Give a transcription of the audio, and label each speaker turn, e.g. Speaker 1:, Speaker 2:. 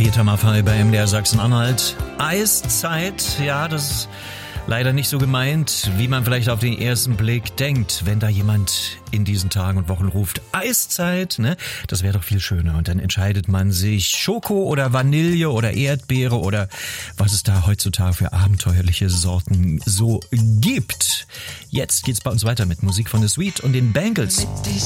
Speaker 1: Peter Maffay bei MDR Sachsen-Anhalt. Eiszeit, ja, das ist leider nicht so gemeint, wie man vielleicht auf den ersten Blick denkt, wenn da jemand in diesen Tagen und Wochen ruft, Eiszeit, ne? Das wäre doch viel schöner. Und dann entscheidet man sich Schoko oder Vanille oder Erdbeere oder was es da heutzutage für abenteuerliche Sorten so gibt. Jetzt geht's bei uns weiter mit Musik von The Sweet und den Bangles.